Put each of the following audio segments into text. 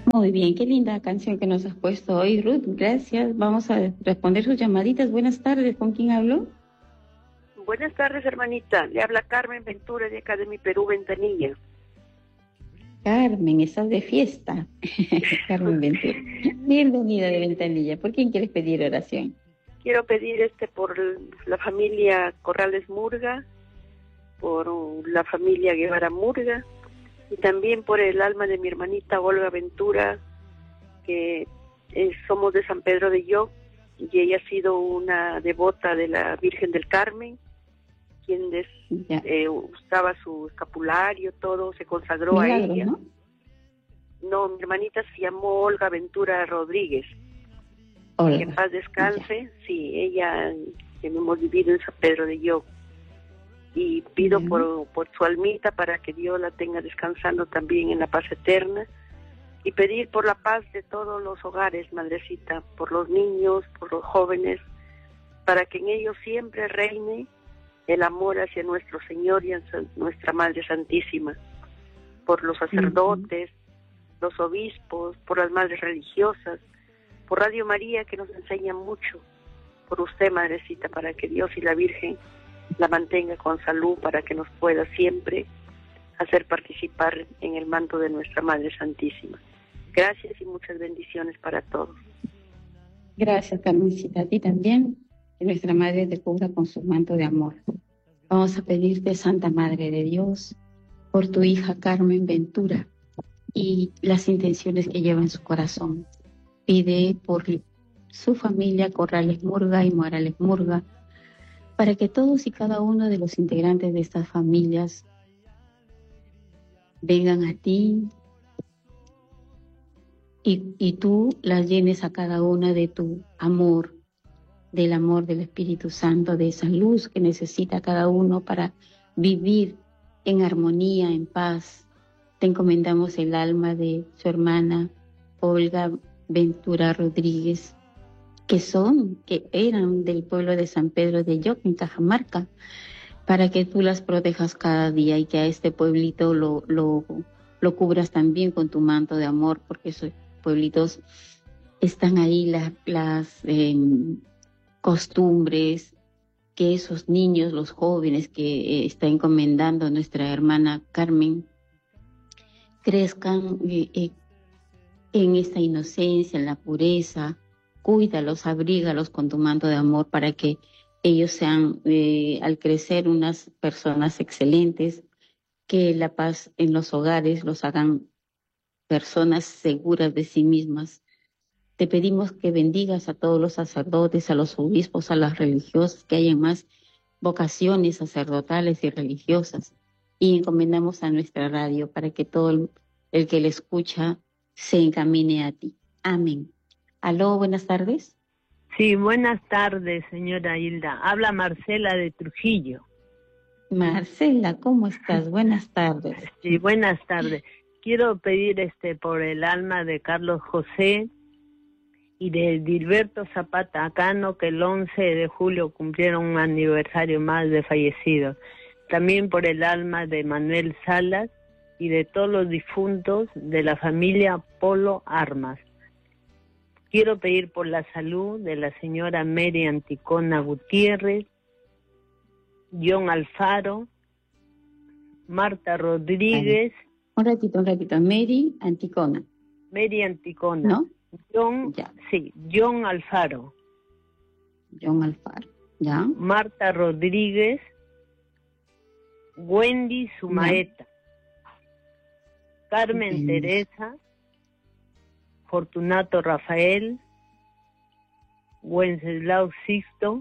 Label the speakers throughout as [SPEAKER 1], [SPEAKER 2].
[SPEAKER 1] Muy bien, qué linda canción que nos has puesto hoy, Ruth. Gracias. Vamos a responder sus llamaditas. Buenas tardes. ¿Con quién hablo?
[SPEAKER 2] Buenas tardes, hermanita. Le habla Carmen Ventura de acá de mi Perú, Ventanilla.
[SPEAKER 1] Carmen, estás de fiesta. Carmen Ventura. Bienvenida de Ventanilla. ¿Por quién quieres pedir oración?
[SPEAKER 2] Quiero pedir por la familia Corrales Murga, por la familia Guevara Murga y también por el alma de mi hermanita Olga Ventura, que somos de San Pedro de Yoc y ella ha sido una devota de la Virgen del Carmen, quien usaba su escapulario, todo, se consagró
[SPEAKER 1] Milagros,
[SPEAKER 2] a ella.
[SPEAKER 1] ¿no?
[SPEAKER 2] No, mi hermanita se llamó Olga Ventura Rodríguez.
[SPEAKER 1] Olga.
[SPEAKER 2] Que en paz descanse. Sí, ella, que hemos vivido en San Pedro de Yoc. Y pido por su almita para que Dios la tenga descansando también en la paz eterna. Y pedir por la paz de todos los hogares, Madrecita, por los niños, por los jóvenes, para que en ellos siempre reine el amor hacia nuestro Señor y hacia nuestra Madre Santísima. Por los sacerdotes, los obispos, por las madres religiosas, por Radio María, que nos enseña mucho, por usted, Madrecita, para que Dios y la Virgen la mantenga con salud, para que nos pueda siempre hacer participar en el manto de nuestra Madre Santísima. Gracias y muchas bendiciones para todos.
[SPEAKER 1] Gracias, Carmencita. A ti también, que nuestra Madre te cubra con su manto de amor. Vamos a pedirte, Santa Madre de Dios, por tu hija Carmen Ventura y las intenciones que lleva en su corazón. Pide por su familia Corrales Murga y Morales Murga, para que todos y cada uno de los integrantes de estas familias vengan a ti y tú las llenes a cada una de tu amor, del amor del Espíritu Santo, de esa luz que necesita cada uno para vivir en armonía, en paz. Te encomendamos el alma de su hermana Olga Ventura Rodríguez, que eran del pueblo de San Pedro de Yoc, en Cajamarca, para que tú las protejas cada día y que a este pueblito lo cubras también con tu manto de amor, porque esos pueblitos están ahí las costumbres, que esos niños, los jóvenes que está encomendando nuestra hermana Carmen, crezcan en esta inocencia, en la pureza. Cuídalos, abrígalos con tu manto de amor para que ellos sean, al crecer, unas personas excelentes, que la paz en los hogares los hagan personas seguras de sí mismas. Te pedimos que bendigas a todos los sacerdotes, a los obispos, a las religiosas, que haya más vocaciones sacerdotales y religiosas. Y encomendamos a nuestra radio para que todo el que le escucha se encamine a ti. Amén. Aló, buenas tardes.
[SPEAKER 3] Sí, buenas tardes, señora Hilda. Habla Marcela de Trujillo.
[SPEAKER 1] Marcela, ¿cómo estás? Buenas tardes.
[SPEAKER 3] Sí, buenas tardes. Quiero pedir por el alma de Carlos José y de Dilberto Zapata Cano, que el 11 de julio cumplieron un aniversario más de fallecidos. También por el alma de Manuel Salas y de todos los difuntos de la familia Polo Armas. Quiero pedir por la salud de la señora Mary Anticona Gutiérrez, John Alfaro, Marta Rodríguez.
[SPEAKER 1] Un ratito. Mary Anticona.
[SPEAKER 3] Mary Anticona.
[SPEAKER 1] ¿No?
[SPEAKER 3] John Alfaro.
[SPEAKER 1] John Alfaro, ¿ya?
[SPEAKER 3] Marta Rodríguez, Wendy Sumaeta, Carmen Teresa, Fortunato Rafael, Wenceslao Sixto,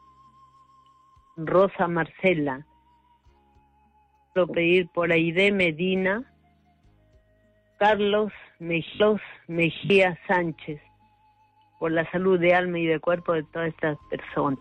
[SPEAKER 3] Rosa Marcela. Quiero pedir por Aide Medina, Carlos Mejía Sánchez, por la salud de alma y de cuerpo de todas estas personas.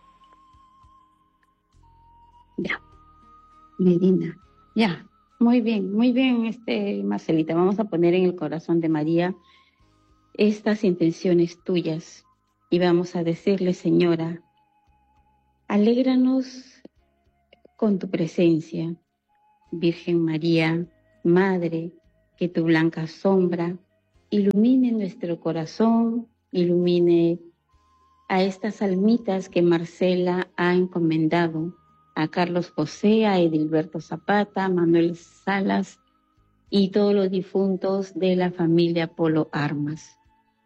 [SPEAKER 1] Ya, Medina, ya, muy bien, Marcelita. Vamos a poner en el corazón de María estas intenciones tuyas y vamos a decirle: Señora, alégranos con tu presencia, Virgen María, Madre, que tu blanca sombra ilumine nuestro corazón, ilumine a estas almitas que Marcela ha encomendado, a Carlos José, a Edilberto Zapata, a Manuel Salas y todos los difuntos de la familia Polo Armas.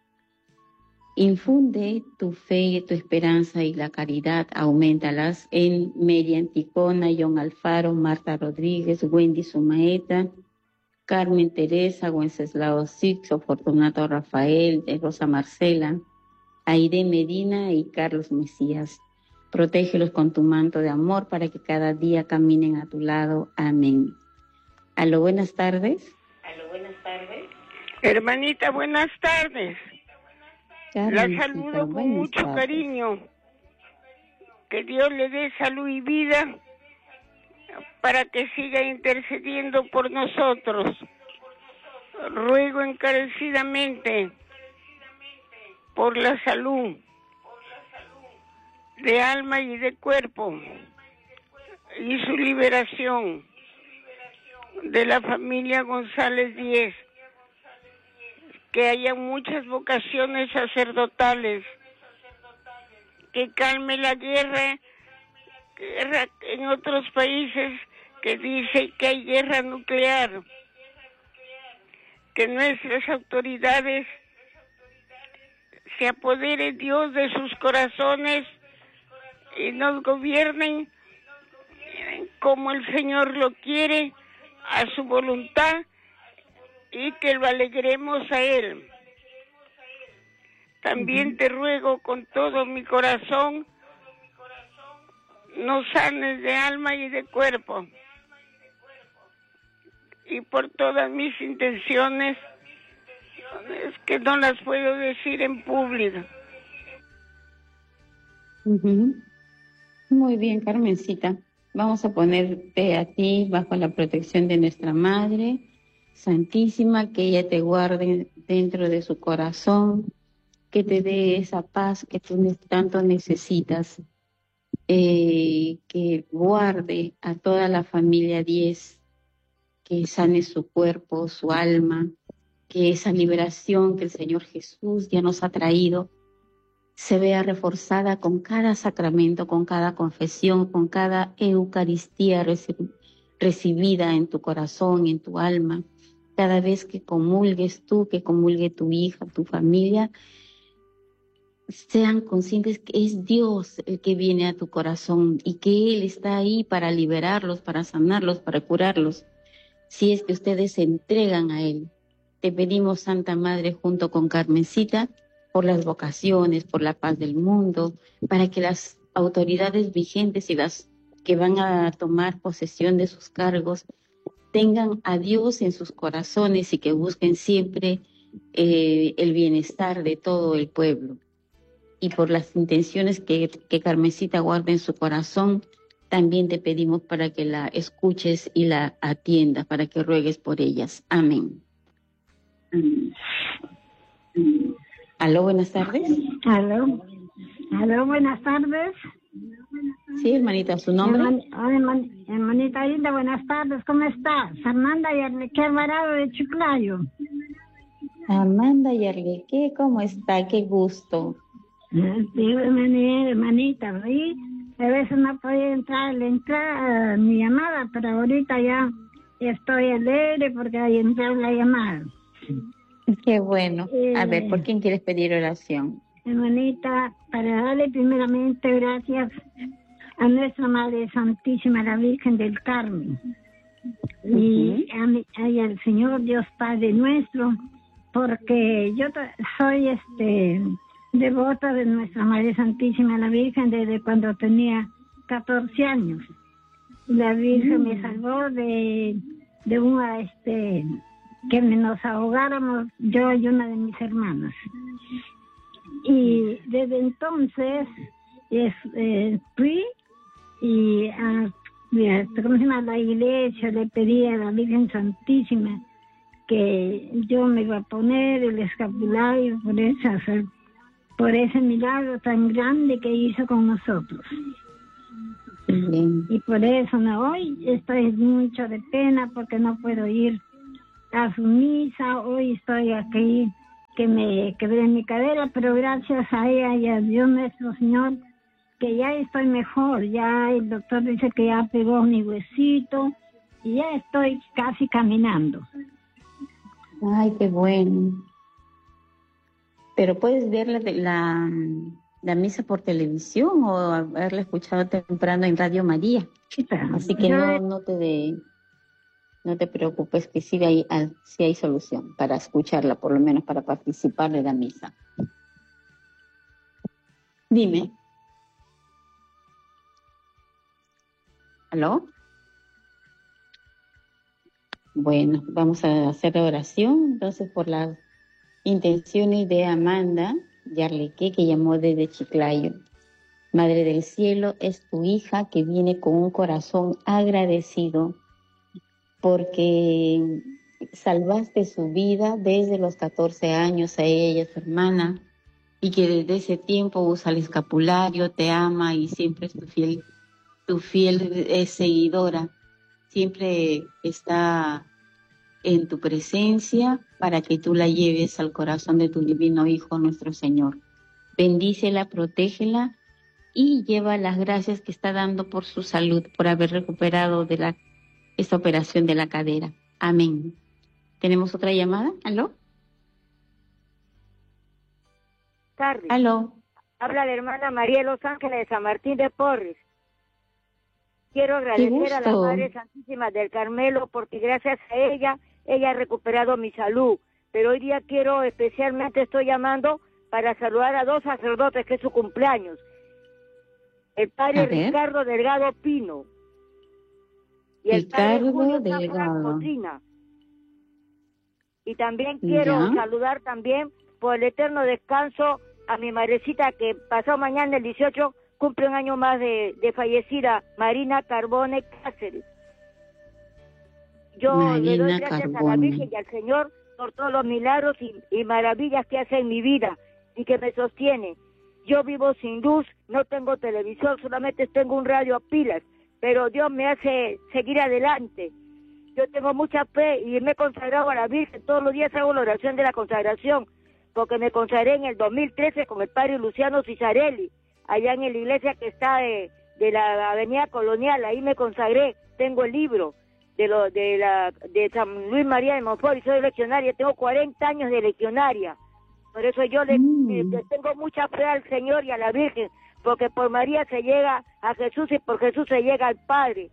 [SPEAKER 1] Infunde tu fe, tu esperanza y la caridad, aumentalas en Mary Anticona, John Alfaro, Marta Rodríguez, Wendy Sumaeta, Carmen Teresa, Wenceslao Sixo, Fortunato Rafael, Rosa Marcela, Aide Medina y Carlos Mesías. Protégelos con tu manto de amor para que cada día caminen a tu lado. Amén. Aló, buenas tardes.
[SPEAKER 4] Aló, buenas tardes. Hermanita, buenas tardes. La saludo con mucho cariño. Que Dios le dé salud y vida para que siga intercediendo por nosotros. Ruego encarecidamente por la salud de alma y de cuerpo y su liberación de la familia González Díez, que haya muchas vocaciones sacerdotales, que calme la guerra en otros países que dice que hay guerra nuclear, que nuestras autoridades se apodere Dios de sus corazones y nos gobiernen como el Señor lo quiere, a su voluntad, y que lo alegremos a Él. También te ruego con todo mi corazón, nos sanes de alma y de cuerpo, y por todas mis intenciones, es que no las puedo decir en público.
[SPEAKER 1] Muy bien, Carmencita. Vamos a ponerte a ti bajo la protección de nuestra Madre Santísima, que ella te guarde dentro de su corazón, que te dé esa paz que tú tanto necesitas, que guarde a toda la familia 10, que sane su cuerpo, su alma, que esa liberación que el Señor Jesús ya nos ha traído se vea reforzada con cada sacramento, con cada confesión, con cada Eucaristía recibida en tu corazón, en tu alma. Cada vez que comulgues tú, que comulgue tu hija, tu familia, sean conscientes que es Dios el que viene a tu corazón y que Él está ahí para liberarlos, para sanarlos, para curarlos, si es que ustedes se entregan a Él. Te pedimos, Santa Madre, junto con Carmencita, por las vocaciones, por la paz del mundo, para que las autoridades vigentes y las que van a tomar posesión de sus cargos tengan a Dios en sus corazones y que busquen siempre el bienestar de todo el pueblo. Y por las intenciones que Carmencita guarda en su corazón, también te pedimos para que la escuches y la atiendas, para que ruegues por ellas. Amén. Aló, buenas tardes.
[SPEAKER 5] Aló, buenas tardes.
[SPEAKER 1] Sí, hermanita, ¿su nombre?
[SPEAKER 5] Hermanita Hilda, buenas tardes, ¿cómo estás? Fernanda Yarleque Alvarado de Chiclayo.
[SPEAKER 1] Amanda Yarleque, ¿cómo está? Qué gusto.
[SPEAKER 5] Sí, hermanita, ¿sí? A veces no podía entrar mi llamada, pero ahorita ya estoy alegre porque ahí entró la llamada.
[SPEAKER 1] Qué bueno. A ver, ¿por quién quieres pedir oración?
[SPEAKER 5] Hermanita, para darle primeramente gracias a nuestra Madre Santísima, la Virgen del Carmen, y al Señor Dios Padre nuestro, porque yo soy devota de nuestra Madre Santísima, la Virgen, desde cuando tenía 14 años. La Virgen me salvó de una que nos ahogáramos yo y una de mis hermanas. Y desde entonces fui y a la iglesia, le pedí a la Virgen Santísima que yo me iba a poner el escapulario por ese milagro tan grande que hizo con nosotros. Bien. Y por eso hoy estoy mucho de pena porque no puedo ir a su misa. Hoy estoy aquí, que me quebré mi cadera, pero gracias a ella y a Dios nuestro Señor, que ya estoy mejor. Ya el doctor dice que ya pegó mi huesito y ya estoy casi caminando.
[SPEAKER 1] Ay, qué bueno. Pero puedes ver la misa por televisión o haberla escuchado temprano en Radio María.
[SPEAKER 5] Sí, pero
[SPEAKER 1] Así que no te preocupes, que sí hay solución para escucharla, por lo menos para participar de la misa. Dime. ¿Aló? Bueno, vamos a hacer la oración entonces por las intenciones de Amanda Yarleque, que llamó desde Chiclayo. Madre del Cielo, es tu hija que viene con un corazón agradecido porque salvaste su vida desde los 14 años a ella y a su hermana, y que desde ese tiempo usa el escapulario, te ama y siempre es tu fiel seguidora. Siempre está en tu presencia para que tú la lleves al corazón de tu divino Hijo, nuestro Señor. Bendícela, protégela y lleva las gracias que está dando por su salud, por haber recuperado de esta operación de la cadera. Amén. ¿Tenemos otra llamada? ¿Aló?
[SPEAKER 6] Tarde.
[SPEAKER 1] ¿Aló?
[SPEAKER 6] Habla la hermana María de Los Ángeles de San Martín de Porres. Quiero agradecer a la Madre Santísima del Carmelo porque gracias a ella ha recuperado mi salud. Pero hoy día estoy llamando para saludar a 2 sacerdotes que es su cumpleaños. El padre Ricardo Delgado Pino y el padre Julio Delgado Cotrina. Y también quiero saludar también por el eterno descanso a mi madrecita que pasó mañana el 18 cumple un año más de fallecida, Marina Carbone Cáceres. Yo le doy gracias a la Virgen y al Señor por todos los milagros y maravillas que hace en mi vida y que me sostiene. Yo vivo sin luz, no tengo televisor, solamente tengo un radio a pilas, pero Dios me hace seguir adelante. Yo tengo mucha fe y me he consagrado a la Virgen. Todos los días hago la oración de la consagración, porque me consagré en el 2013 con el padre Luciano Cisarelli, allá en la iglesia que está de la Avenida Colonial. Ahí me consagré. Tengo el libro de San Luis María de Montfort y soy legionaria. Tengo 40 años de legionaria. Por eso yo le tengo mucha fe al Señor y a la Virgen, porque por María se llega a Jesús y por Jesús se llega al Padre.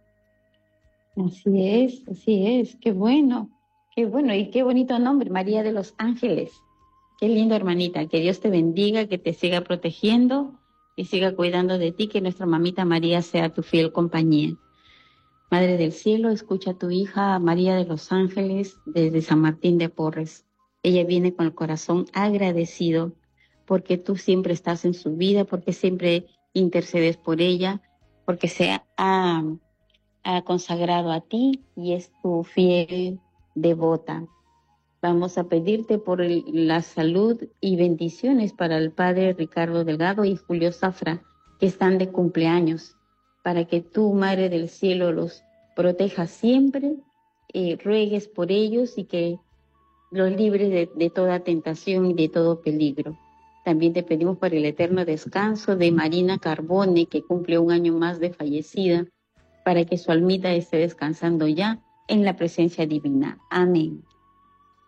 [SPEAKER 1] Así es, qué bueno y qué bonito nombre, María de los Ángeles. Qué lindo, hermanita, que Dios te bendiga, que te siga protegiendo y siga cuidando de ti, que nuestra mamita María sea tu fiel compañía. Madre del Cielo, escucha a tu hija María de los Ángeles desde San Martín de Porres. Ella viene con el corazón agradecido porque tú siempre estás en su vida, porque siempre intercedes por ella, porque se ha consagrado a ti y es tu fiel devota. Vamos a pedirte por la salud y bendiciones para el padre Ricardo Delgado y Julio Zafra, que están de cumpleaños, para que tú, Madre del Cielo, los protejas siempre, ruegues por ellos y que los libres de toda tentación y de todo peligro. También te pedimos por el eterno descanso de Marina Carbone, que cumple un año más de fallecida, para que su almita esté descansando ya en la presencia divina. Amén.